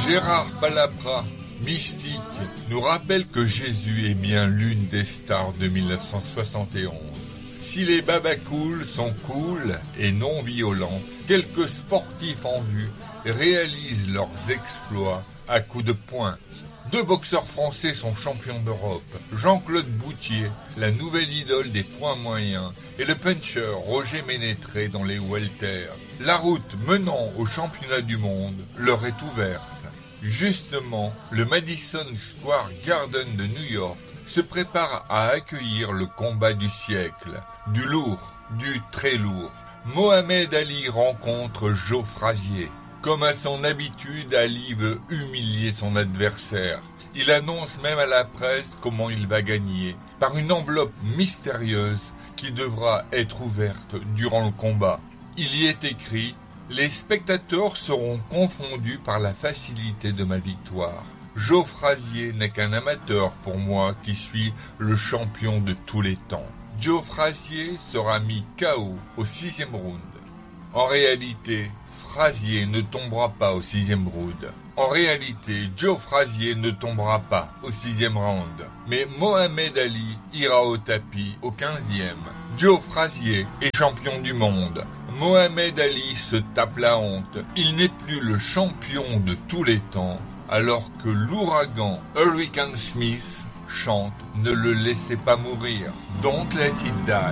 Gérard Palapra, mystique, nous rappelle que Jésus est bien l'une des stars de 1971. Si les babacools sont cool et non violents, quelques sportifs en vue réalisent leurs exploits à coups de poing. 2 boxeurs français sont champions d'Europe. Jean-Claude Boutier, la nouvelle idole des poids moyens, et le puncher Roger Ménétré dans les welters. La route menant au championnat du monde leur est ouverte. Justement, le Madison Square Garden de New York se prépare à accueillir le combat du siècle. Du lourd, du très lourd. Mohamed Ali rencontre Joe Frazier. Comme à son habitude, Ali veut humilier son adversaire. Il annonce même à la presse comment il va gagner, par une enveloppe mystérieuse qui devra être ouverte durant le combat. Il y est écrit « Les spectateurs seront confondus par la facilité de ma victoire. Joe Frazier n'est qu'un amateur pour moi qui suis le champion de tous les temps. Joe Frazier sera mis KO au 6e round. » En réalité, Frazier ne tombera pas au 6e round. En réalité, Joe Frazier ne tombera pas au 6e round. Mais Mohamed Ali ira au tapis au 15e. Joe Frazier est champion du monde. Mohamed Ali se tape la honte. Il n'est plus le champion de tous les temps, alors que l'ouragan Hurricane Smith chante « Ne le laissez pas mourir ». Don't let it die.